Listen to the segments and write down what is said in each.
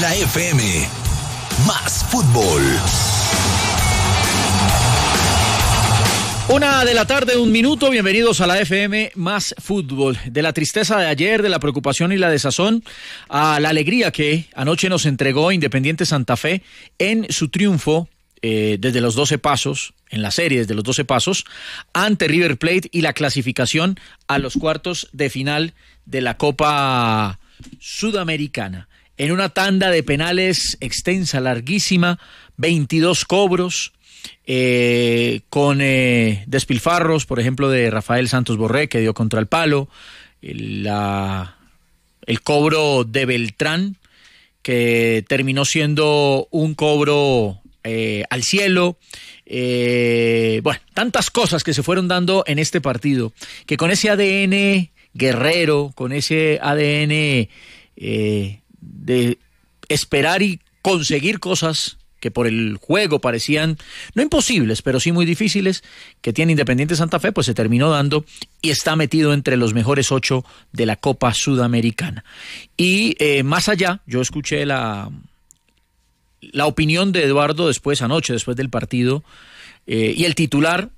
La FM. Más fútbol. 1:00 PM, bienvenidos a la FM Más Fútbol. De la tristeza de ayer, de la preocupación y la desazón, a la alegría que anoche nos entregó Independiente Santa Fe en su triunfo desde los 12 pasos, en la serie desde los 12 pasos, ante River Plate y la clasificación a los cuartos de final de la Copa Sudamericana. En una tanda de penales extensa, larguísima, 22 cobros, con despilfarros, por ejemplo, de Rafael Santos Borré, que dio contra el palo, el cobro de Beltrán, que terminó siendo un cobro al cielo. Bueno, tantas cosas que se fueron dando en este partido, que con ese ADN guerrero, con ese ADN de esperar y conseguir cosas que por el juego parecían no imposibles, pero sí muy difíciles, que tiene Independiente Santa Fe, pues se terminó dando y está metido entre los mejores 8 de la Copa Sudamericana. Y más allá, yo escuché la opinión de Eduardo después del partido, y el titular,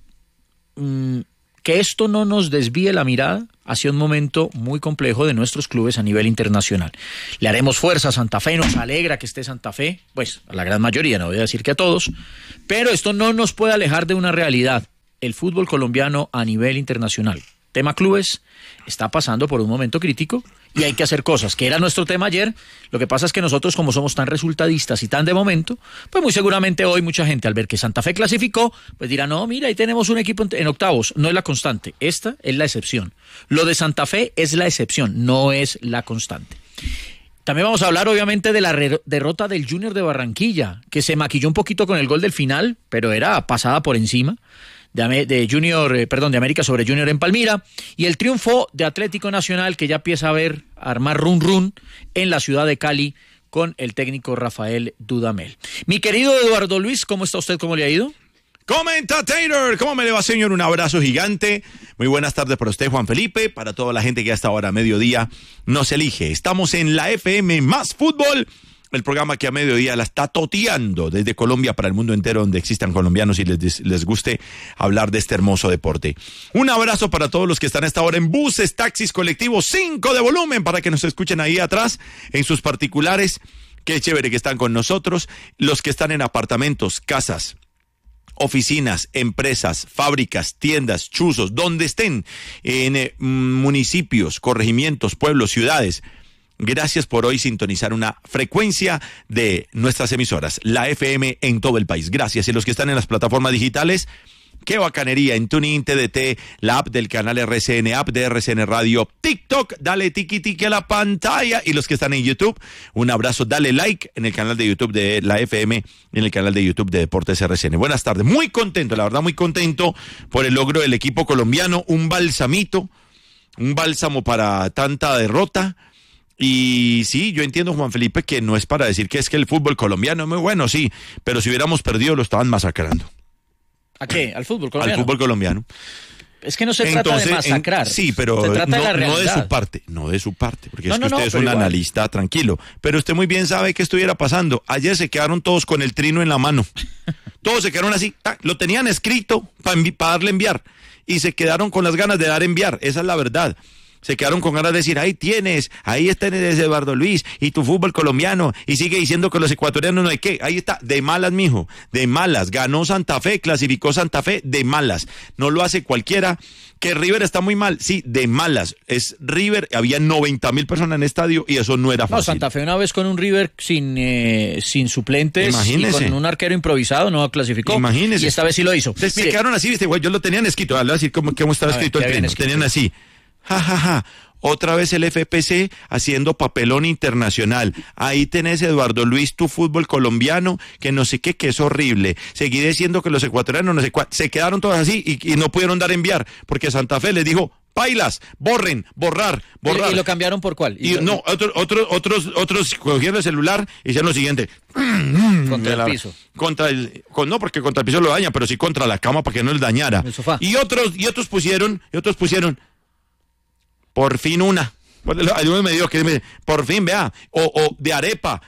que esto no nos desvíe la mirada hacia un momento muy complejo de nuestros clubes a nivel internacional. Le haremos fuerza a Santa Fe, nos alegra que esté Santa Fe, pues a la gran mayoría, no voy a decir que a todos, pero esto no nos puede alejar de una realidad. El fútbol colombiano a nivel internacional, tema clubes, está pasando por un momento crítico y hay que hacer cosas, que era nuestro tema ayer. Lo que pasa es que nosotros, como somos tan resultadistas y tan de momento, pues muy seguramente hoy mucha gente, al ver que Santa Fe clasificó, pues dirá, no, mira, ahí tenemos un equipo en octavos. No es la constante, esta es la excepción. Lo de Santa Fe es la excepción, no es la constante. También vamos a hablar, obviamente, de la derrota del Junior de Barranquilla, que se maquilló un poquito con el gol del final, pero era pasada por encima de América sobre Junior en Palmira, y el triunfo de Atlético Nacional, que ya empieza a armar run en la ciudad de Cali con el técnico Rafael Dudamel. Mi querido Eduardo Luis, ¿cómo está usted? ¿Cómo le ha ido? Comentator, ¿cómo me le va, señor? Un abrazo gigante. Muy buenas tardes para usted, Juan Felipe, para toda la gente que hasta ahora a mediodía nos elige. Estamos en la FM Más Fútbol, el programa que a mediodía la está toteando desde Colombia para el mundo entero, donde existan colombianos y les guste hablar de este hermoso deporte. Un abrazo para todos los que están a esta hora en buses, taxis, colectivos, 5 de volumen, para que nos escuchen ahí atrás, en sus particulares. Qué chévere que están con nosotros. Los que están en apartamentos, casas, oficinas, empresas, fábricas, tiendas, chuzos, donde estén, en municipios, corregimientos, pueblos, ciudades. Gracias por hoy sintonizar una frecuencia de nuestras emisoras, la FM en todo el país. Gracias. Y los que están en las plataformas digitales, qué bacanería, en TuneIn, TDT, la app del canal RCN, app de RCN Radio, TikTok, dale tiki-tiki a la pantalla. Y los que están en YouTube, un abrazo, dale like en el canal de YouTube de la FM, en el canal de YouTube de Deportes RCN. Buenas tardes, muy contento, la verdad, muy contento por el logro del equipo colombiano, un balsamito, un bálsamo para tanta derrota. Y sí, yo entiendo, Juan Felipe, que no es para decir que es que el fútbol colombiano es muy bueno, sí, pero si hubiéramos perdido lo estaban masacrando. ¿A qué? ¿Al fútbol colombiano? Al fútbol colombiano. Es que no se trata de masacrar. Sí, pero se trata de la realidad. No de su parte, porque es que usted es un analista tranquilo. Pero usted muy bien sabe qué estuviera pasando. Ayer se quedaron todos con el trino en la mano. Todos se quedaron así, lo tenían escrito para darle enviar, y se quedaron con las ganas de dar enviar, esa es la verdad. Se quedaron con ganas de decir, ahí está Eduardo Luis, y tu fútbol colombiano, y sigue diciendo que los ecuatorianos no hay qué, ahí está, de malas, mijo, de malas, ganó Santa Fe, clasificó Santa Fe, de malas, no lo hace cualquiera. Que River está muy mal, sí, de malas, es River, había 90,000 personas en el estadio, y eso no era fácil. No, Santa Fe una vez con un River sin suplentes, imagínese, y con un arquero improvisado, no clasificó. Imagínese. Y esta vez sí lo hizo. Se quedaron así, viste, güey, yo lo tenían escrito, a decir cómo estaba escrito el trino, tenían así. Ja. Otra vez el FPC haciendo papelón internacional. Ahí tenés, Eduardo Luis, tu fútbol colombiano, que no sé qué, que es horrible. Seguí diciendo que los ecuatorianos, no sé cuál, se quedaron todos así y no pudieron dar enviar, porque Santa Fe les dijo, pailas, borrar. ¿Y lo cambiaron por cuál? Otros cogieron el celular y hicieron lo siguiente. Contra el piso. No, porque contra el piso lo daña, pero sí contra la cama para que no les dañara. El sofá. Y otros pusieron, por fin una. Algunos me dijo que por fin, vea, o de arepa,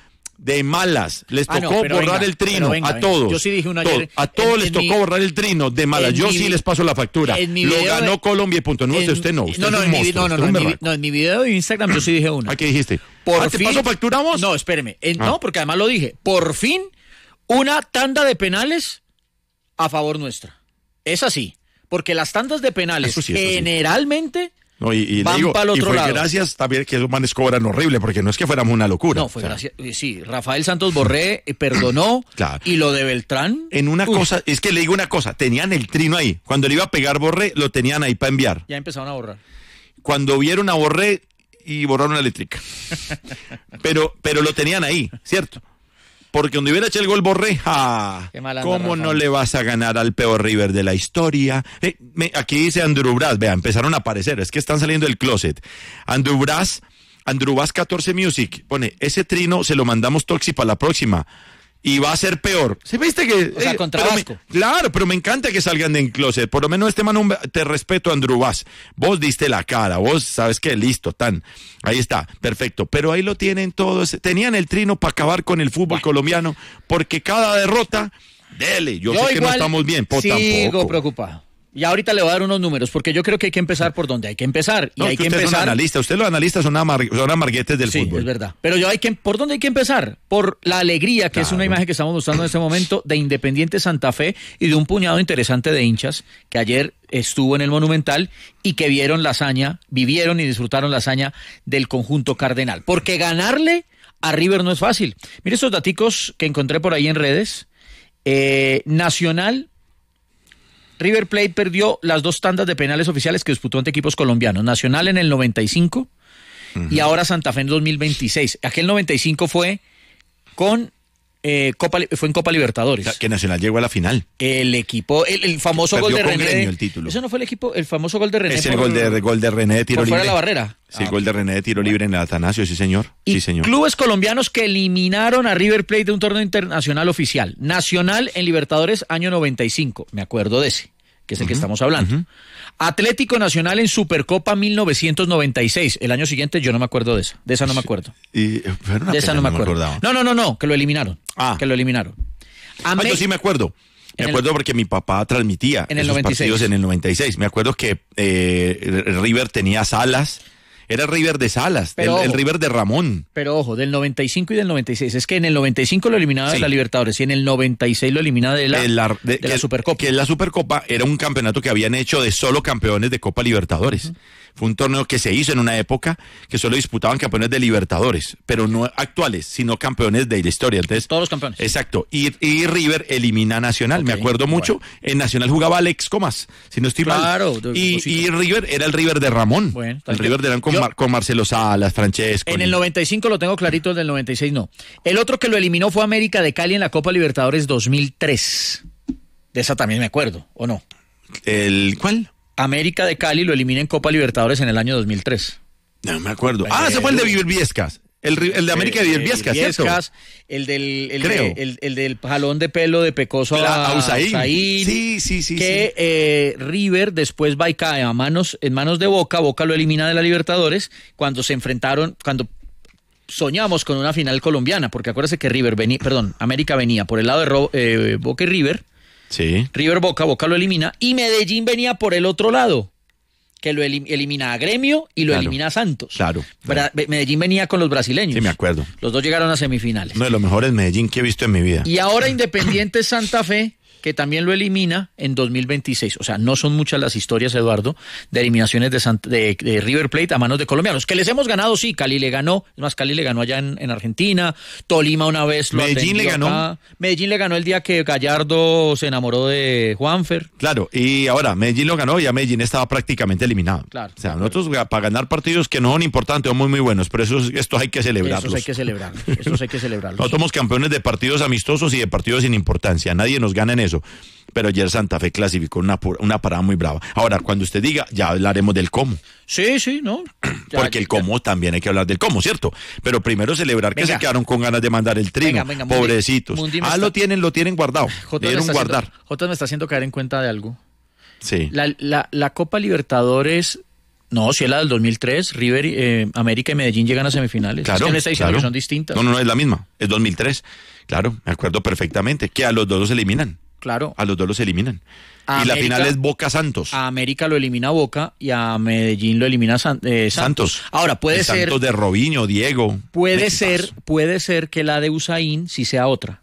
De malas. Les tocó pero borrar venga, el trino venga, a todos. Yo sí dije uno ayer. A todos les tocó borrar el trino de malas. Yo sí les paso la factura. Lo ganó Colombia y punto. No, usted no. Usted es un monstruo. En mi video de Instagram yo sí dije una. ¿A qué dijiste? ¿Te paso factura vos? No, espéreme. No, porque además lo dije. Por fin, una tanda de penales a favor nuestra. Es así. Porque las tandas de penales generalmente... No, y van le digo, para el otro lado. Gracias también que esos manes cobran horrible, porque no es que fuéramos una locura. No, fue gracias. Sí, Rafael Santos Borré perdonó. Claro. Y lo de Beltrán. En una cosa, es que le digo una cosa, tenían el trino ahí. Cuando le iba a pegar Borré, lo tenían ahí para enviar. Ya empezaron a borrar. Cuando vieron a Borré y borraron la eléctrica. pero lo tenían ahí, ¿cierto? Porque donde hubiera hecho el gol Borré, ¿cómo no le vas a ganar al peor River de la historia? Aquí dice Andrew Brass, vea, empezaron a aparecer, es que están saliendo del closet. Andrew Brass 14 Music, pone, ese trino se lo mandamos Toxi para la próxima. Y va a ser peor. ¿Sí viste que? O sea, contra Vasco. Claro, pero me encanta que salgan del closet. Por lo menos este man, te respeto, Andrew Vaz. Vos diste la cara, vos sabes que listo, ahí está, perfecto. Pero ahí lo tienen todos. Tenían el trino para acabar con el fútbol colombiano, porque cada derrota, dele. Yo sé que no estamos bien, sigo tampoco. Preocupado. Y ahorita le voy a dar unos números, porque yo creo que hay que empezar por donde hay que empezar. Y hay que empezar. Es un analista. Usted los analistas son amarguetes del fútbol. Sí, es verdad. Pero ¿por dónde hay que empezar? Por la alegría, que es una imagen que estamos mostrando en este momento, de Independiente Santa Fe y de un puñado interesante de hinchas que ayer estuvo en el Monumental y que vivieron y disfrutaron la hazaña del conjunto cardenal. Porque ganarle a River no es fácil. Mire estos daticos que encontré por ahí en redes. Nacional... River Plate perdió las 2 tandas de penales oficiales que disputó ante equipos colombianos. Nacional en el 95 y ahora Santa Fe en 2026. Aquel 95 fue en Copa Libertadores. Que Nacional llegó a la final. El equipo, el famoso perdió gol de René. El título. Eso no fue el famoso gol de René. Es el gol de René de tiro libre. Fuera de la barrera. Sí, el gol de René de tiro libre en el Atanasio, sí señor. Y sí, señor. Clubes colombianos que eliminaron a River Plate de un torneo internacional oficial. Nacional en Libertadores año 95, me acuerdo de ese, que es el que estamos hablando. Atlético Nacional en Supercopa 1996. El año siguiente yo no me acuerdo de esa. De esa no me acuerdo. De esa no me acuerdo. No, que lo eliminaron. Que lo eliminaron. Yo sí me acuerdo. Me acuerdo porque mi papá transmitía en el esos 96. partidos en el 96. Me acuerdo que River tenía Salas. Era el River de Salas, el River de Ramón. Pero ojo, del 95 y del 96. Es que en el 95 lo eliminaba de la Libertadores y en el 96 lo elimina de la Supercopa. Que la Supercopa era un campeonato que habían hecho de solo campeones de Copa Libertadores. Fue un torneo que se hizo en una época que solo disputaban campeones de Libertadores, pero no actuales, sino campeones de la historia. Entonces, todos los campeones. Exacto. Y River elimina a Nacional. Me acuerdo mucho. En Nacional jugaba Alex Comas, si no estoy mal. Y River era el River de Ramón. Bueno, el River de Ramón con Marcelo Salas, Francesco. En el 95 lo tengo clarito, el del 96 no. El otro que lo eliminó fue América de Cali en la Copa Libertadores 2003. De esa también me acuerdo, ¿o no? ¿Cuál? América de Cali lo elimina en Copa Libertadores en el año 2003. No me acuerdo. Ese fue el de Viviescas. El de América de Viviescas, ¿cierto? El del jalón de pelo de Pecoso a Usain. Sí. Que River después va y cae en manos de Boca. Boca lo elimina de la Libertadores cuando se enfrentaron, cuando soñamos con una final colombiana, porque acuérdese que América venía por el lado de Boca y River. Sí. River Boca lo elimina y Medellín venía por el otro lado, que lo elimina a Gremio y lo elimina a Santos. Claro. Medellín venía con los brasileños. Sí, me acuerdo. Los dos llegaron a semifinales. Uno de los mejores Medellín que he visto en mi vida. Y ahora Independiente Santa Fe, que también lo elimina en 2026. O sea, no son muchas las historias, Eduardo, de eliminaciones de River Plate a manos de colombianos. Que les hemos ganado, sí. Cali le ganó. Es más, Cali le ganó allá en Argentina. Tolima una vez lo Medellín le ganó. Acá. Medellín le ganó el día que Gallardo se enamoró de Juanfer. Claro, y ahora Medellín lo ganó y ya Medellín estaba prácticamente eliminado. Claro. O sea, nosotros para ganar partidos que no son importantes son muy, muy buenos, pero estos hay que celebrarlos. Estos hay que celebrarlos. Nosotros somos campeones de partidos amistosos y de partidos sin importancia. Nadie nos gana en eso. Pero ayer Santa Fe clasificó una parada muy brava. Ahora, cuando usted diga, ya hablaremos del cómo. Sí, ¿no? Porque el cómo también hay que hablar del cómo, ¿cierto? Pero primero celebrar que se quedaron con ganas de mandar el trino. Pobrecitos. Lo tienen guardado. Debieron guardar. Jota me está haciendo caer en cuenta de algo. Sí. La Copa Libertadores No, si es la del 2003, River, América y Medellín llegan a semifinales. Claro, es que me está diciendo claro. que son distintas. No, es la misma, es 2003. Claro, me acuerdo perfectamente que a los dos los eliminan. Claro. A los dos los eliminan. A y la América- final es Boca Santos. A América lo elimina Boca y a Medellín lo elimina Santos. Ahora, puede El ser... Santos de Robinho, Diego. Puede Equipazo. ser que la de Usain sí sea otra.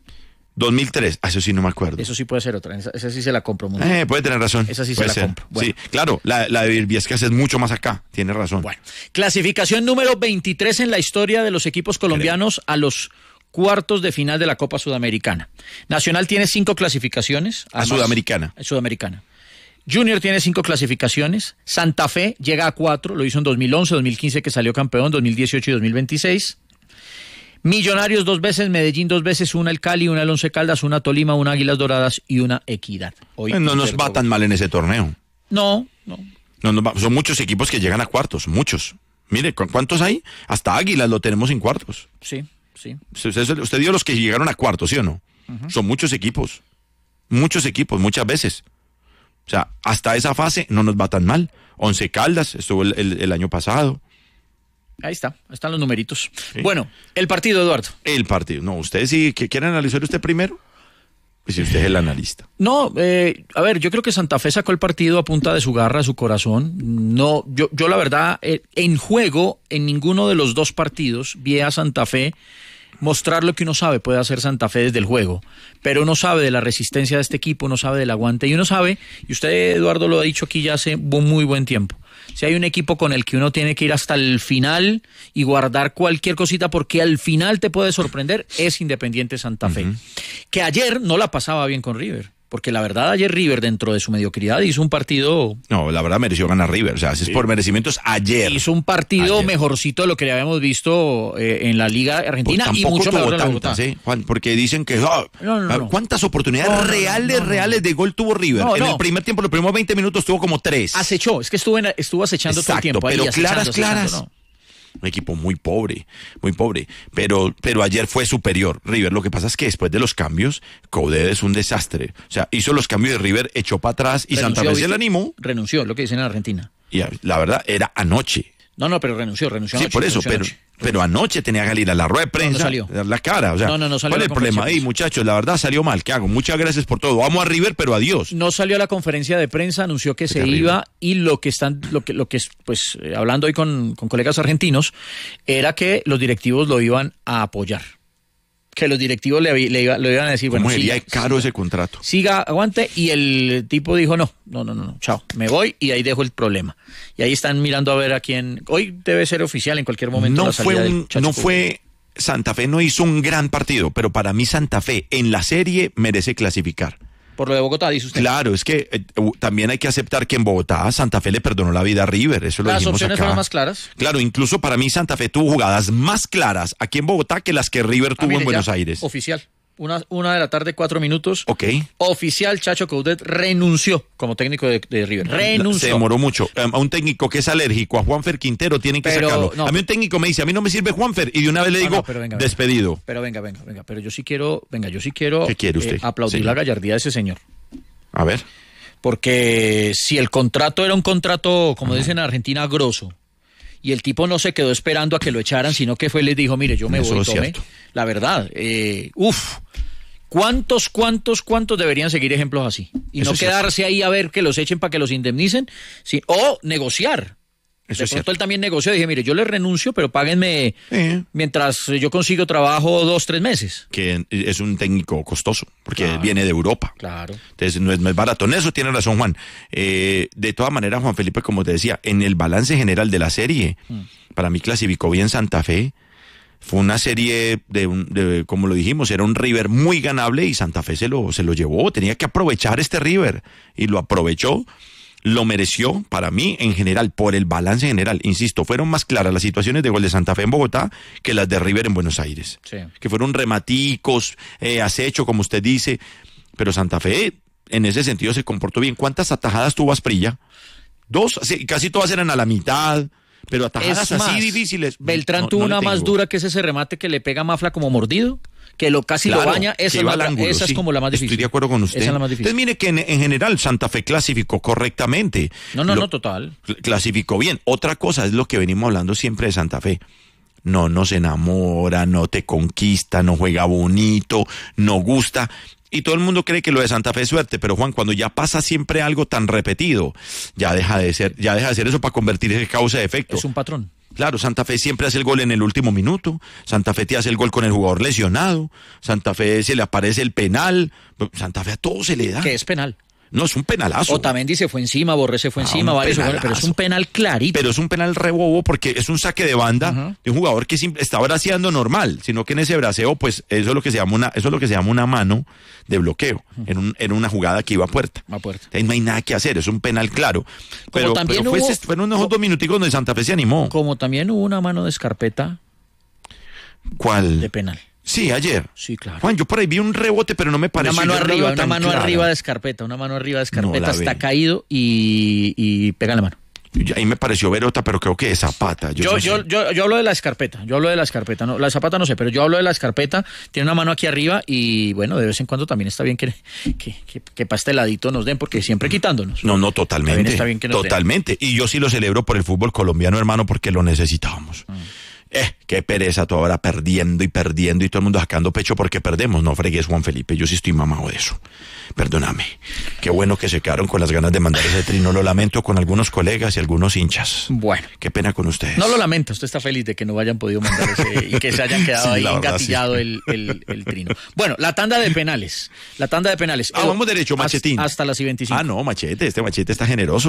2003, eso sí no me acuerdo. Eso sí puede ser otra. Esa sí se la compro mucho. Puede tener razón. Esa sí se Puede la ser. compro. Bueno. Sí, claro, la de Virbiescas es mucho más acá, tiene razón. Bueno, clasificación número 23 en la historia de los equipos colombianos a los cuartos de final de la Copa Sudamericana. Nacional tiene 5 clasificaciones. A Sudamericana. Sudamericana. Junior tiene 5 clasificaciones. Santa Fe llega a 4, lo hizo en 2011, 2015 que salió campeón, 2018 y 2026. Millonarios 2 veces, Medellín 2 veces, una el Cali, una el Once Caldas, una Tolima, una Águilas Doradas y una Equidad. Hoy No nos va tan mal en ese torneo. No. Son muchos equipos que llegan a cuartos, muchos. Mire, ¿cuántos hay? Hasta Águilas lo tenemos en cuartos. Sí. Usted dio los que llegaron a cuartos, ¿sí o no? Son muchos equipos, muchas veces. O sea, hasta esa fase no nos va tan mal. Once Caldas estuvo el año pasado. Ahí están los numeritos. Sí. Bueno, el partido, Eduardo. El partido. No, usted sí, ¿quiere analizar usted primero? Pues si usted es el analista. No, a ver, yo creo que Santa Fe sacó el partido a punta de su garra, a su corazón. No, yo la verdad, en juego, en ninguno de los dos partidos, vi a Santa Fe mostrar lo que uno sabe puede hacer Santa Fe desde el juego. Pero uno sabe de la resistencia de este equipo, uno sabe del aguante, y uno sabe, y usted, Eduardo, lo ha dicho aquí ya hace muy buen tiempo, si hay un equipo con el que uno tiene que ir hasta el final y guardar cualquier cosita porque al final te puede sorprender, es Independiente Santa Fe. Que ayer no la pasaba bien con River, porque la verdad ayer River dentro de su mediocridad hizo un partido... No, la verdad mereció ganar River, o sea, si es por merecimientos, ayer. Hizo un partido Ayer. mejorcito de lo que le habíamos visto en la Liga Argentina Pues y tampoco mucho tuvo mejor en la Bogotá. tantas, ¿eh, Juan? Porque dicen que No. ¿cuántas oportunidades reales de gol tuvo River? No, en no. el primer tiempo, los primeros 20 minutos tuvo como 3. Acechó, es que estuvo acechando todo el Exacto, tiempo. Ahí, pero acechando, claras. ¿no? Un equipo muy pobre. Pero ayer fue superior River. Lo que pasa es que después de los cambios, Coudet es un desastre. O sea, hizo los cambios de River, echó para atrás y Santa Fe se ¿viste? le animó. Renunció, lo que dicen en Argentina. Y la verdad, era anoche. No, pero renunció Sí, anoche, por eso, renunció anoche. pero anoche tenía que salir a la rueda de prensa, salió. dar la cara. O sea, No salió ¿cuál a es la el problema conferencia. ahí, muchachos? La verdad salió mal. ¿Qué hago? Muchas gracias por todo. Vamos a River, pero adiós. No salió a la conferencia de prensa, anunció que se terrible. iba y lo que pues hablando hoy con colegas argentinos era que los directivos lo iban a apoyar. Que los directivos le iban a decir, ¿Cómo bueno, sería siga, caro ese contrato? siga, aguante, y el tipo dijo no, chao, me voy y ahí dejo el problema. Y ahí están mirando a ver a quién, hoy debe ser oficial en cualquier momento No la salida del Chacho Coudet. fue Santa Fe no hizo un gran partido, pero para mí Santa Fe en la serie merece clasificar. Por lo de Bogotá, dice usted. Claro, es que también hay que aceptar que en Bogotá Santa Fe le perdonó la vida a River, eso lo Las dijimos opciones acá. fueron más claras. Claro, incluso para mí Santa Fe tuvo jugadas más claras aquí en Bogotá que las que River tuvo Mire, en Buenos ya, Aires. Oficial. 1:00 p.m, 4 Ok. Oficial, Chacho Coudet renunció como técnico de River. Renunció. Se demoró mucho. A un técnico que es alérgico a Juanfer Quintero tienen que Pero, sacarlo. no. A mí un técnico me dice, a mí no me sirve Juanfer, y de una vez le digo, pero venga. despedido. Pero venga. Pero yo sí quiero ¿Qué quiere usted? aplaudir Sí. la gallardía de ese señor. A ver. Porque si el contrato era un contrato, como dicen en Argentina, grosso, y el tipo no se quedó esperando a que lo echaran, sino que fue y les dijo, mire, yo me Eso voy, es tome. cierto. La verdad, ¿cuántos deberían seguir ejemplos así? Y Eso no es quedarse ahí a ver que los echen para que los indemnicen, sí, o negociar. Eso De es pronto cierto. él también negoció, dije, mire, yo le renuncio, pero páguenme Sí. mientras yo consigo trabajo 2-3 meses. Que es un técnico costoso, porque Claro. viene de Europa. Claro. Entonces no es barato. En eso tiene razón Juan. De todas maneras, Juan Felipe, como te decía, en el balance general de la serie, para mí clasificó bien Santa Fe. Fue una serie como lo dijimos, era un River muy ganable y Santa Fe se lo llevó. Tenía que aprovechar este River y lo aprovechó. Lo mereció para mí en general, por el balance general. Insisto, fueron más claras las situaciones de gol de Santa Fe en Bogotá que las de River en Buenos Aires. Sí. Que fueron rematicos, acecho, como usted dice. Pero Santa Fe, en ese sentido, se comportó bien. ¿Cuántas atajadas tuvo Asprilla? 2, sí, casi todas eran a la mitad. Pero atajadas Es más, así difíciles. Beltrán no- tuvo no le una más tengo. dura que es ese remate que le pega a Mafla como mordido. que casi Claro, lo baña, que esa iba al ángulo, es sí. como la más difícil. Estoy de acuerdo con usted. Esa es la más difícil. Entonces mire que en general Santa Fe clasificó correctamente. No, total. Clasificó bien. Otra cosa es lo que venimos hablando siempre de Santa Fe. No se enamora, no te conquista, no juega bonito, no gusta. Y todo el mundo cree que lo de Santa Fe es suerte, pero Juan, cuando ya pasa siempre algo tan repetido, ya deja de ser eso para convertirse en causa de efecto. Es un patrón. Claro, Santa Fe siempre hace el gol en el último minuto, Santa Fe te hace el gol con el jugador lesionado, Santa Fe se le aparece el penal, Santa Fe a todo se le da. Que es penal. No, es un penalazo. Otamendi se fue encima, Borré se fue encima, varios jugadores, pero es un penal clarito. Pero es un penal rebobo porque es un saque de banda de un jugador que está braceando normal, sino que en ese braceo, pues, eso es lo que se llama una mano de bloqueo, en una jugada que iba a puerta. Ahí no hay nada que hacer, es un penal claro. Pero fueron unos 2 minuticos donde Santa Fe se animó. Como también hubo una mano de Scarpetta. ¿Cuál? De penal. Sí, ayer. Sí, claro. Juan, yo por ahí vi un rebote, pero no me pareció. Una mano arriba de Scarpetta, está caído y pega la mano. Ahí me pareció ver otra, pero creo que de Zapata. Yo hablo de la Scarpetta, no, la de Zapata no sé, pero yo hablo de la Scarpetta, tiene una mano aquí arriba y bueno, de vez en cuando también está bien que para este ladito nos den, porque siempre quitándonos. No, totalmente. También está bien que nos totalmente. Den. Y yo sí lo celebro por el fútbol colombiano, hermano, porque lo necesitábamos. Qué pereza tú ahora perdiendo y todo el mundo sacando pecho porque perdemos. No fregues, Juan Felipe, yo sí estoy mamado de eso. Perdóname. Qué bueno que se quedaron con las ganas de mandar ese trino. Lo lamento con algunos colegas y algunos hinchas. Bueno. Qué pena con ustedes. No lo lamento, usted está feliz de que no hayan podido mandar ese y que se hayan quedado ahí engatillado sí. el trino. Bueno, la tanda de penales. Vamos derecho, Machetín. Hasta las 25. No, Machete, este Machete está generoso.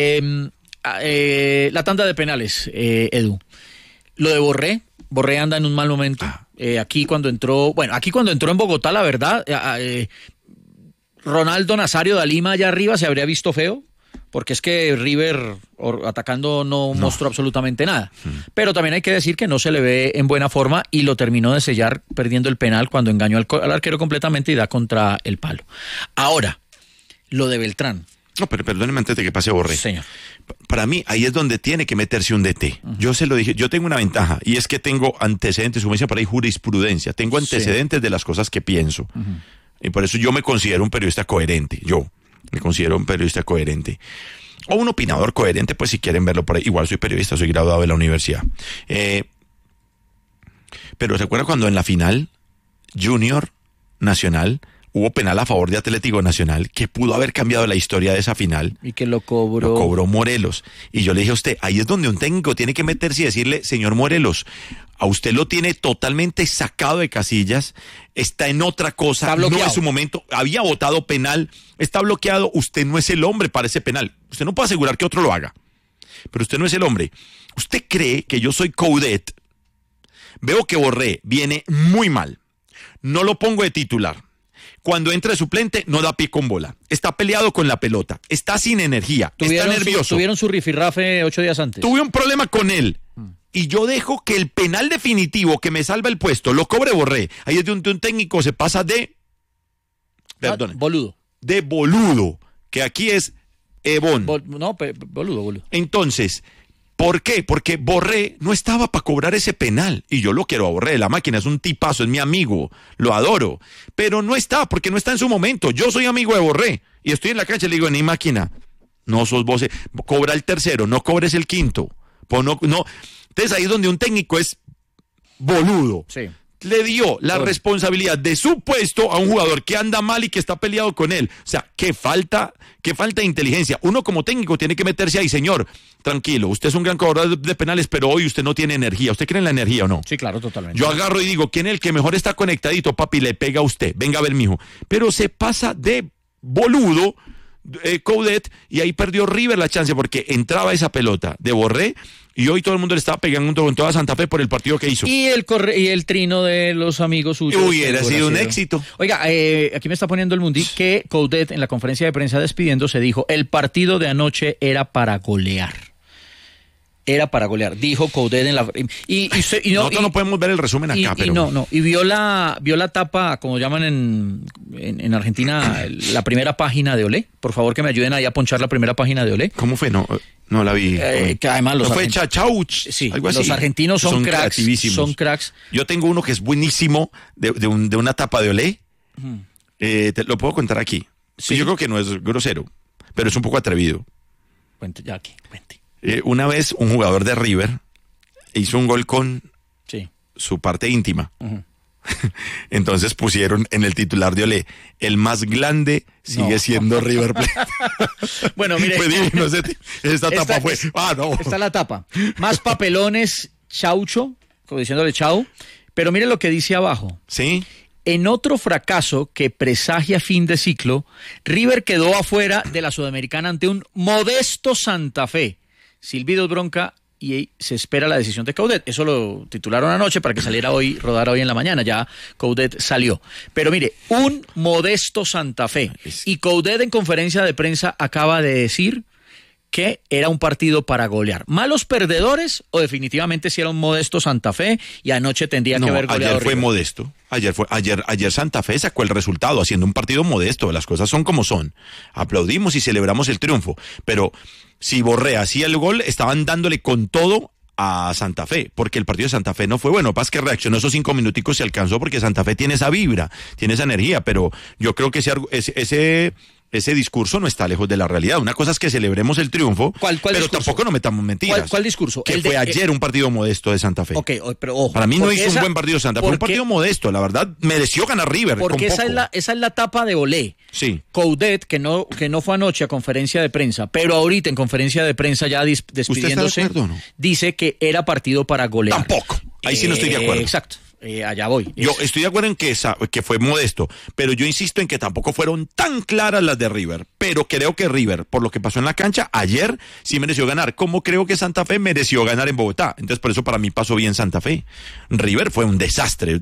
La tanda de penales, Edu. Lo de Borré anda en un mal momento. Aquí cuando entró en Bogotá, la verdad, Ronaldo Nazario da Lima allá arriba se habría visto feo, porque es que River atacando no mostró absolutamente nada. Pero también hay que decir que no se le ve en buena forma y lo terminó de sellar perdiendo el penal cuando engañó al arquero completamente y da contra el palo. Ahora, lo de Beltrán. No, pero perdóneme antes de que pase Borré. Señor. Para mí, ahí es donde tiene que meterse un DT. Yo se lo dije, yo tengo una ventaja, y es que tengo antecedentes, como dicen por ahí, jurisprudencia. Tengo antecedentes de las cosas que pienso. Y por eso yo me considero un periodista coherente. Yo me considero un periodista coherente. O un opinador coherente, pues si quieren verlo por ahí. Igual soy periodista, soy graduado de la universidad. Pero ¿se acuerdan cuando en la final, Junior Nacional, hubo penal a favor de Atlético Nacional que pudo haber cambiado la historia de esa final? Y que lo cobró. Lo cobró Morelos. Y yo le dije a usted, ahí es donde un técnico tiene que meterse y decirle, señor Morelos, a usted lo tiene totalmente sacado de casillas, está en otra cosa, no es su momento, había votado penal, está bloqueado, usted no es el hombre para ese penal. Usted no puede asegurar que otro lo haga, pero usted no es el hombre. ¿Usted cree que yo soy Coudet? Veo que Borré viene muy mal, no lo pongo de titular. Cuando entra de suplente, no da pie con bola. Está peleado con la pelota. Está sin energía. Está nervioso. Tuvieron su rifirrafe 8 días antes. Tuve un problema con él. Y yo dejo que el penal definitivo que me salva el puesto lo cobre Borré. Ahí es donde un técnico se pasa de... Perdón. Boludo. De boludo. Que aquí es Ebón. Boludo. Entonces... ¿por qué? Porque Borré no estaba para cobrar ese penal. Y yo lo quiero a Borré, la máquina es un tipazo, es mi amigo, lo adoro. Pero no está, porque no está en su momento. Yo soy amigo de Borré y estoy en la cancha y le digo, ni máquina, no sos vos, cobra el tercero, no cobres el quinto. No. Entonces ahí es donde un técnico es boludo. Sí. Le dio la responsabilidad de su puesto a un jugador que anda mal y que está peleado con él. O sea, qué falta de inteligencia. Uno como técnico tiene que meterse ahí, señor, tranquilo, usted es un gran cobrador de penales, pero hoy usted no tiene energía. ¿Usted cree en la energía o no? Sí, claro, totalmente. Yo agarro y digo, ¿quién es el que mejor está conectadito, papi? Le pega a usted, venga a ver, mijo. Pero se pasa de boludo, Coudet, y ahí perdió River la chance porque entraba esa pelota de Borré. Y hoy todo el mundo le estaba pegando con toda Santa Fe por el partido que hizo. Y el trino de los amigos suyos. Hubiera sido un éxito. Oiga, aquí me está poniendo el Mundi que Coudet en la conferencia de prensa despidiéndose dijo, el partido de anoche era para golear. era para golear, dijo Coudet en la... Nosotros no podemos ver el resumen acá, pero... Y vio la tapa, como llaman en Argentina, la primera página de Olé. Por favor, que me ayuden ahí a ponchar la primera página de Olé. ¿Cómo fue? No la vi. Que además los ¿No fue Chauch? Sí, algo así. los argentinos son cracks. Creativísimos. Son cracks. Yo tengo uno que es buenísimo, de una tapa de Olé. Te lo puedo contar aquí. Sí. Yo creo que no es grosero, pero es un poco atrevido. Cuente, ya aquí, cuente. Una vez un jugador de River hizo un gol con su parte íntima. Entonces pusieron en el titular de Olé, el más grande sigue siendo River Plate. Bueno, mire. Fue divino, esta tapa fue... no. Está la tapa. Más papelones, Chaucho, como diciéndole chau. Pero mire lo que dice abajo. Sí. En otro fracaso que presagia fin de ciclo, River quedó afuera de la Sudamericana ante un modesto Santa Fe. Silbidos, bronca, y se espera la decisión de Coudet. Eso lo titularon anoche para que saliera hoy, rodara hoy en la mañana. Ya Coudet salió. Pero mire, un modesto Santa Fe. Y Coudet en conferencia de prensa acaba de decir que era un partido para golear. ¿Malos perdedores o definitivamente si era un modesto Santa Fe y anoche tendría que haber goleado? Ayer fue River? modesto. Ayer Santa Fe sacó el resultado haciendo un partido modesto. Las cosas son como son. Aplaudimos y celebramos el triunfo. Pero si Borré hacía el gol, estaban dándole con todo a Santa Fe, porque el partido de Santa Fe no fue bueno. Pasa que reaccionó esos 5 minuticos, se alcanzó porque Santa Fe tiene esa vibra, tiene esa energía, pero yo creo que ese discurso no está lejos de la realidad. Una cosa es que celebremos el triunfo, ¿Cuál pero discurso? tampoco nos metamos mentiras. ¿Cuál discurso? Que fue ayer un partido modesto de Santa Fe. Ok, pero ojo. Para mí no hizo un buen partido Santa Fe, fue un partido modesto, la verdad, mereció ganar River. Porque con poco. esa es la tapa de Olé. Sí. Coudet, que no fue anoche a conferencia de prensa, pero ahorita en conferencia de prensa ya despidiéndose, ¿Usted está de acuerdo o no? Dice que era partido para golear. Tampoco. Ahí sí no estoy de acuerdo. Exacto. Allá voy. Yo estoy de acuerdo en que fue modesto, pero yo insisto en que tampoco fueron tan claras las de River. Pero creo que River, por lo que pasó en la cancha, ayer sí mereció ganar. Como creo que Santa Fe mereció ganar en Bogotá. Entonces, por eso para mí pasó bien Santa Fe. River fue un desastre.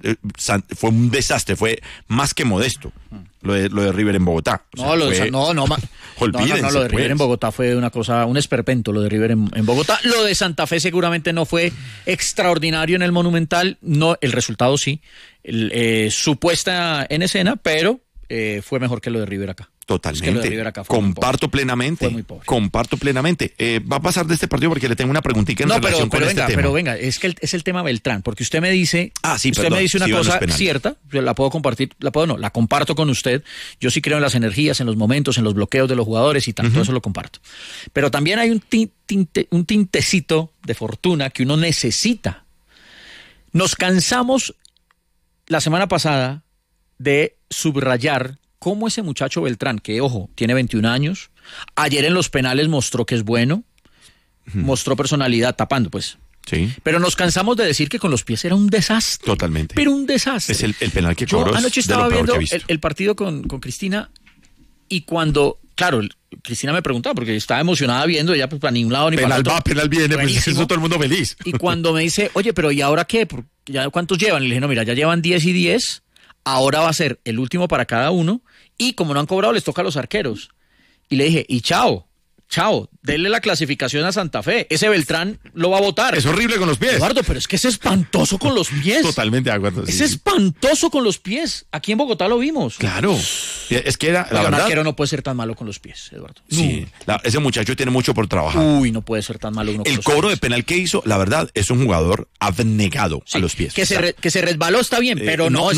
Fue más que modesto. Lo de River en Bogotá. Olvídense, lo de River pues. en Bogotá fue una cosa, un esperpento lo de River en Bogotá. Lo de Santa Fe seguramente no fue extraordinario en el Monumental, no, el resultado sí, su puesta en escena, pero fue mejor que lo de River acá. Totalmente. Es que lo de River acá fue comparto plenamente. Fue muy pobre. Comparto plenamente. Va a pasar de este partido porque le tengo una preguntita en relación con este tema. Pero venga, es que es el tema Beltrán, porque usted me dice, me dice una cosa cierta, yo la puedo compartir, la comparto con usted. Yo sí creo en las energías, en los momentos, en los bloqueos de los jugadores y tanto, eso lo comparto. Pero también hay un tintecito de fortuna que uno necesita. Nos cansamos la semana pasada de subrayar cómo ese muchacho Beltrán, que ojo, tiene 21 años, ayer en los penales mostró que es bueno, mostró personalidad tapando, pues. Sí. Pero nos cansamos de decir que con los pies era un desastre. Totalmente. Pero un desastre. Es el penal que cobró. Yo anoche estaba viendo el partido con Cristina y cuando, claro, Cristina me preguntaba porque estaba emocionada viendo, ella pues para ningún lado ni para otro. Penal viene, pues eso todo el mundo feliz. Y cuando me dice, oye, pero ¿y ahora qué? ¿Ya cuántos llevan? Y le dije, no, mira, ya llevan 10 y 10. Ahora va a ser el último para cada uno y como no han cobrado les toca a los arqueros. Y le dije, y chao, denle la clasificación a Santa Fe. Ese Beltrán lo va a votar. Es horrible con los pies. Eduardo, pero es que es espantoso con los pies. Totalmente de acuerdo. Es espantoso con los pies. Aquí en Bogotá lo vimos. Claro. Es que era, la verdad. Un arquero no puede ser tan malo con los pies, Eduardo. Sí. Ese muchacho tiene mucho por trabajar. Uy, no puede ser tan malo uno con los pies. El cobro de penal que hizo, la verdad, es un jugador abnegado a los pies. Que se resbaló está bien, pero no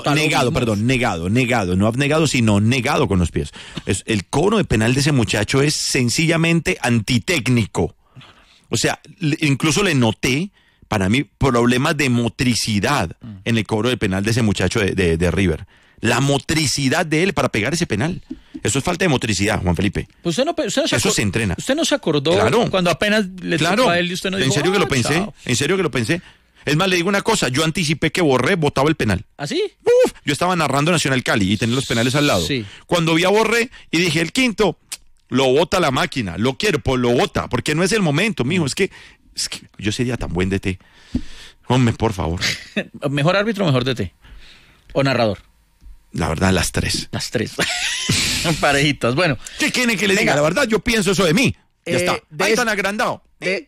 negado. No abnegado, sino negado con los pies. El cobro de penal de ese muchacho es sencillamente antitécnico. O sea, incluso le noté, para mí, problemas de motricidad en el cobro de penal de ese muchacho de River. La motricidad de él para pegar ese penal. Eso es falta de motricidad, Juan Felipe. Pues eso se entrena. ¿Usted no se acordó cuando apenas le tocó a él y usted no dijo? ¿En serio que lo pensé? Chao. ¿En serio que lo pensé? Es más, le digo una cosa, yo anticipé que Borré botaba el penal. ¿Ah, sí? Yo estaba narrando Nacional Cali y tenía los penales al lado. Sí. Cuando vi a Borré y dije, el quinto, lo bota la máquina, lo quiero, pues lo bota, porque no es el momento, mijo, es que yo sería tan buen DT. Hombre, por favor. ¿Mejor árbitro o mejor DT? ¿O narrador? La verdad, las tres. Las tres. Parejitas. Bueno. ¿Qué quieren que le diga? La verdad, yo pienso eso de mí. Ya está. Ahí tan agrandado. De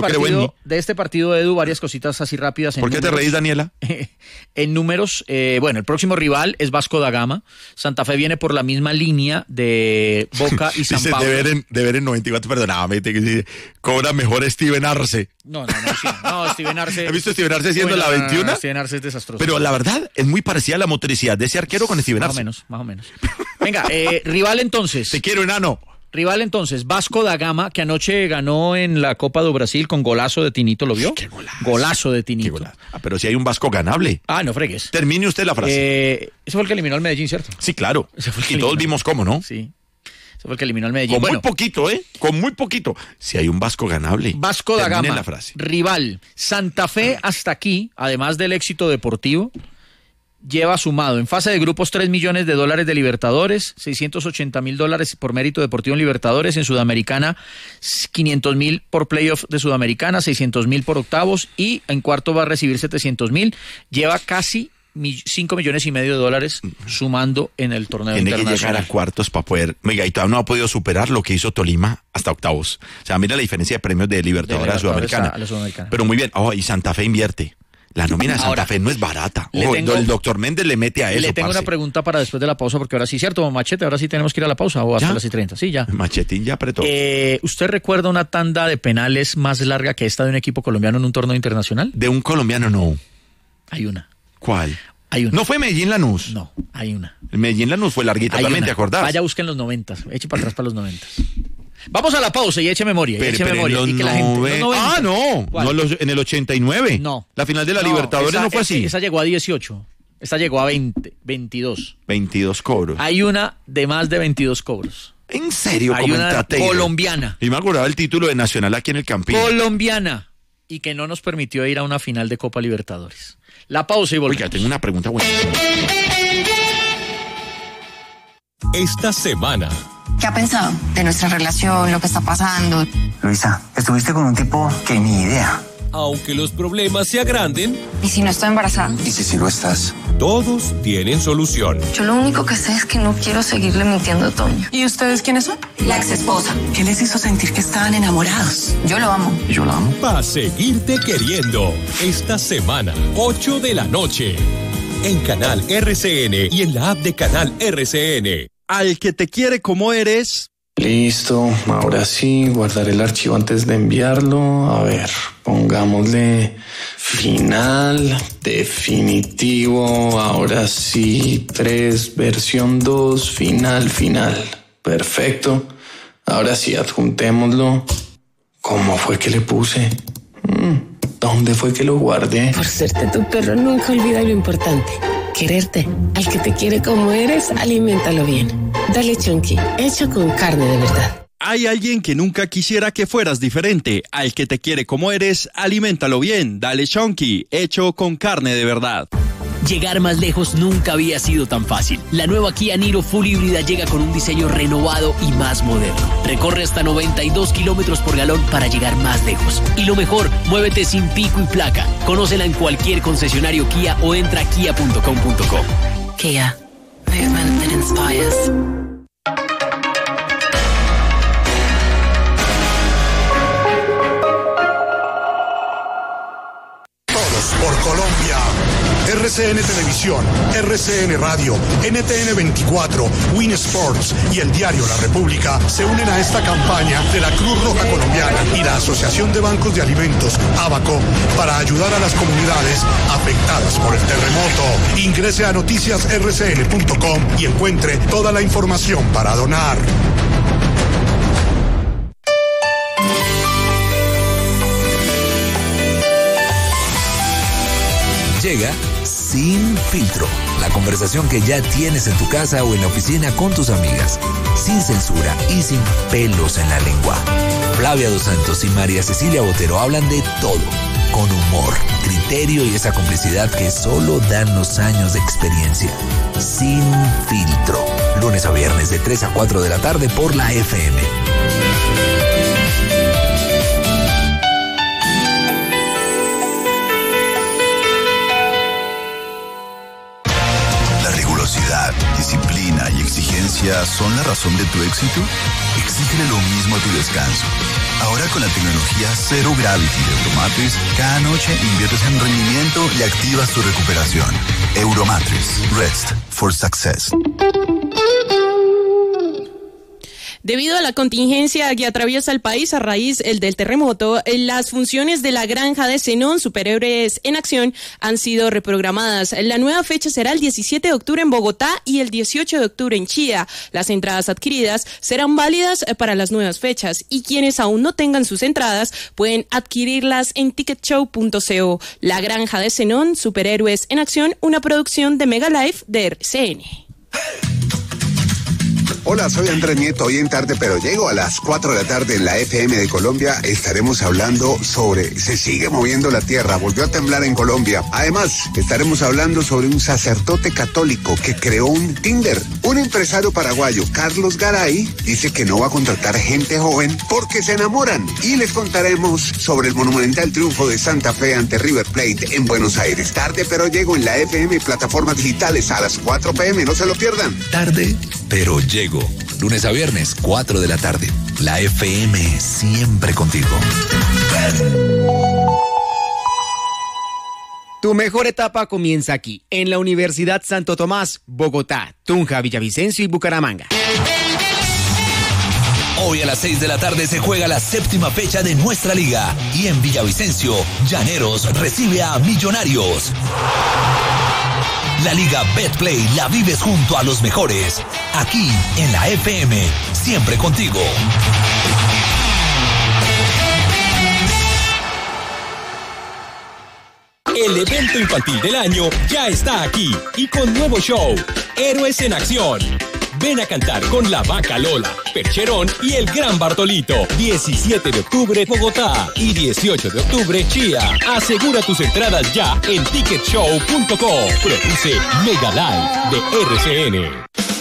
este partido, Edu, varias cositas así rápidas. ¿Por qué te reís, Daniela? En números, bueno, el próximo rival es Vasco da Gama. Santa Fe viene por la misma línea de Boca y San Pablo. De ver en 94, perdóname, cobra mejor Steven Arce. No, Steven Arce. ¿Has visto Steven Arce siendo la 21? No, Steven Arce es desastroso. Pero la verdad, es muy parecida a la motricidad de ese arquero con Steven Arce. Más o menos. Venga, rival entonces. Te quiero, enano. Rival entonces, Vasco da Gama, que anoche ganó en la Copa do Brasil con golazo de Tinito, ¿lo vio? ¡Qué golazo! Golazo de Tinito. Golazo. Pero si hay un Vasco ganable. No fregues. Termine usted la frase. Ese fue el que eliminó al Medellín, ¿cierto? Sí, claro. Y todos vimos cómo, ¿no? Sí. Ese fue el que eliminó al Medellín. Con muy poquito, ¿eh? Con muy poquito. Si hay un Vasco ganable. Vasco da Gama, la frase. rival. Santa Fe hasta aquí, además del éxito deportivo, lleva sumado en fase de grupos $3 millones de Libertadores, $680,000 por mérito deportivo en Libertadores, en Sudamericana $500,000 por playoff de Sudamericana, $600,000 por octavos y en cuarto va a recibir $700,000, lleva casi $5,5 millones sumando en el torneo internacional. Tiene que llegar a cuartos para poder... Mira, y todavía no ha podido superar lo que hizo Tolima hasta octavos. O sea, mira la diferencia de premios de Libertadores a Sudamericana. A la Sudamericana. Pero muy bien. Y Santa Fe invierte. La nómina de Santa Fe no es barata. El doctor Méndez le mete a eso. Le tengo una pregunta para después de la pausa, porque ahora sí, ¿cierto, Machete? Ahora sí tenemos que ir a la pausa o hasta las 30. Sí, ya. Machetín ya apretó. ¿Usted recuerda una tanda de penales más larga que esta de un equipo colombiano en un torneo internacional? De un colombiano, no. Hay una. ¿Cuál? Hay una. ¿No fue Medellín-Lanús? No, hay una. El Medellín-Lanús fue larguita también, ¿te acordás? Vaya, busquen los 90. Eche para atrás para los 90. Vamos a la pausa y eche memoria. Pero en los 90. No. En el 89. No. La final de la Libertadores no fue así. Esa llegó a 18. Esta llegó a 22. 22 cobros. Hay una de más de 22 cobros. ¿En serio? Hay una colombiana. Y me acordaba el título de Nacional aquí en el Campín. Colombiana. Y que no nos permitió ir a una final de Copa Libertadores. La pausa y volvemos. Oiga, tengo una pregunta buena. Esta semana. ¿Qué ha pensado de nuestra relación, lo que está pasando? Luisa, estuviste con un tipo que ni idea. Aunque los problemas se agranden. ¿Y si no estoy embarazada? ¿Y si lo estás? Todos tienen solución. Yo lo único que sé es que no quiero seguirle mintiendo a Toño. ¿Y ustedes quiénes son? La ex esposa. ¿Qué les hizo sentir que estaban enamorados? Yo lo amo. ¿Y yo la amo? Va a seguirte queriendo. Esta semana, 8 de la noche. En Canal RCN y en la app de Canal RCN. Al que te quiere como eres. Listo, ahora sí, guardar el archivo antes de enviarlo. A ver, pongámosle final, definitivo, ahora sí, 3, versión 2, final. Perfecto. Ahora sí, adjuntémoslo. ¿Cómo fue que le puse? ¿Dónde fue que lo guardé? Por serte tu perro, nunca olvida lo importante. Quererte. Al que te quiere como eres, aliméntalo bien. Dale Chunky, hecho con carne de verdad. Hay alguien que nunca quisiera que fueras diferente. Al que te quiere como eres, aliméntalo bien. Dale Chunky, hecho con carne de verdad. Llegar más lejos nunca había sido tan fácil. La nueva Kia Niro Full híbrida llega con un diseño renovado y más moderno. Recorre hasta 92 kilómetros por galón para llegar más lejos. Y lo mejor, muévete sin pico y placa. Conócela en cualquier concesionario Kia o entra a kia.com.co. Kia, movement that inspires. Por Colombia. RCN Televisión, RCN Radio, NTN 24, Win Sports y el diario La República se unen a esta campaña de la Cruz Roja Colombiana y la Asociación de Bancos de Alimentos, ABACO, para ayudar a las comunidades afectadas por el terremoto. Ingrese a noticiasrcn.com y encuentre toda la información para donar. Llega Sin Filtro, la conversación que ya tienes en tu casa o en la oficina con tus amigas, sin censura y sin pelos en la lengua. Flavia Dos Santos y María Cecilia Botero hablan de todo, con humor, criterio y esa complicidad que solo dan los años de experiencia. Sin Filtro, lunes a viernes de 3 a 4 de la tarde por la FM. Disciplina y exigencia son la razón de tu éxito. Exígele lo mismo a tu descanso. Ahora con la tecnología Zero Gravity de Euromatrix, cada noche inviertes en rendimiento y activas tu recuperación. Euromatrix. Rest for Success. Debido a la contingencia que atraviesa el país a raíz del terremoto, las funciones de la Granja de Zenón, Superhéroes en Acción, han sido reprogramadas. La nueva fecha será el 17 de octubre en Bogotá y el 18 de octubre en Chía. Las entradas adquiridas serán válidas para las nuevas fechas y quienes aún no tengan sus entradas pueden adquirirlas en ticketshow.co. La Granja de Zenón, Superhéroes en Acción, una producción de Mega Life de RCN. Hola, soy Andrés Nieto. Hoy en Tarde Pero Llego a las 4 de la tarde en la FM de Colombia estaremos hablando sobre se sigue moviendo la tierra, volvió a temblar en Colombia. Además, estaremos hablando sobre un sacerdote católico que creó un Tinder. Un empresario paraguayo, Carlos Garay, dice que no va a contratar gente joven porque se enamoran. Y les contaremos sobre el monumental triunfo de Santa Fe ante River Plate en Buenos Aires. Tarde Pero Llego en la FM y plataformas digitales a las 4 p.m. No se lo pierdan. Tarde Pero Llego. Lunes a viernes, 4 de la tarde. La FM siempre contigo. Tu mejor etapa comienza aquí, en la Universidad Santo Tomás, Bogotá, Tunja, Villavicencio y Bucaramanga. Hoy a las 6 de la tarde se juega la 7ª fecha de nuestra liga. Y en Villavicencio, Llaneros recibe a Millonarios. La Liga Betplay la vives junto a los mejores. Aquí en la FM, siempre contigo. El evento infantil del año ya está aquí y con nuevo show, Héroes en Acción. Ven a cantar con la Vaca Lola, Percherón y el Gran Bartolito. 17 de octubre, Bogotá y 18 de octubre, Chía. Asegura tus entradas ya en ticketshow.co. Produce Mega Live de RCN.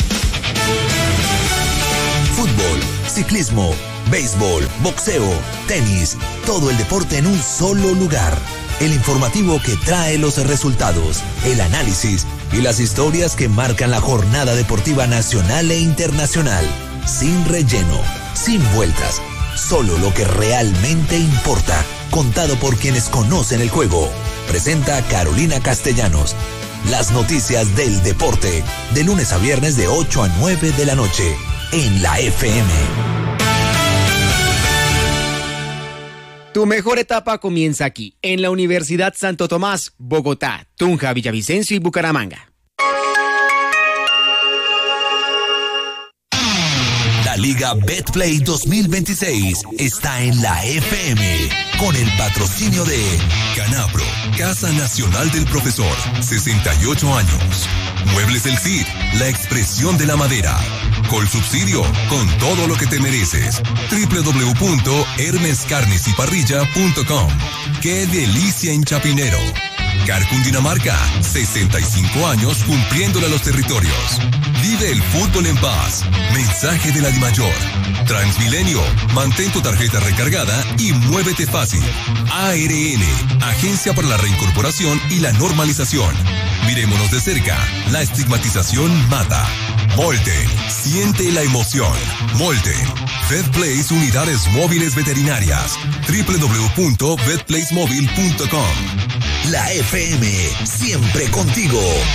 Fútbol, ciclismo, béisbol, boxeo, tenis, todo el deporte en un solo lugar. El informativo que trae los resultados, el análisis y las historias que marcan la jornada deportiva nacional e internacional. Sin relleno, sin vueltas, solo lo que realmente importa, contado por quienes conocen el juego. Presenta Carolina Castellanos. Las noticias del deporte, de lunes a viernes de 8 a 9 de la noche, en la FM. Tu mejor etapa comienza aquí, en la Universidad Santo Tomás, Bogotá, Tunja, Villavicencio y Bucaramanga. La Liga Betplay 2026 está en la FM, con el patrocinio de Canapro, Casa Nacional del Profesor, 68 años. Muebles del Cid, la expresión de la madera. Colsubsidio, con todo lo que te mereces. www.hermescarnesyparrilla.com. ¡Qué delicia en Chapinero! Car Cundinamarca, 65 años cumpliéndole a los territorios. Vive el fútbol en paz. Mensaje de la DIMAYOR. Transmilenio, mantén tu tarjeta recargada y muévete fácil. ARN, Agencia para la Reincorporación y la Normalización. Mirémonos de cerca, la estigmatización mata. Molten, siente la emoción. Molten, VetPlace Unidades Móviles Veterinarias. www.vetplacemobile.com. La FM, siempre contigo.